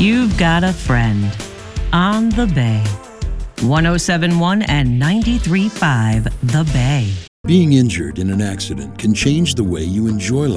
You've got a friend on The Bay. 107.1 and 93.5 The Bay. Being injured in an accident can change the way you enjoy